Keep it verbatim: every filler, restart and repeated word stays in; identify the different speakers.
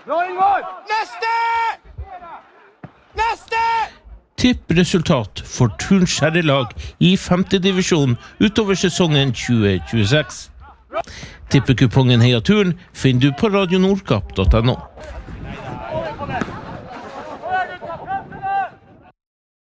Speaker 1: Neste! Neste!
Speaker 2: Tipp resultat for Turns herrelag i femte divisjon utover sesongen tjue tjueseks. Tippekupongen Heia Turn finner du på radio nordkapp punktum no.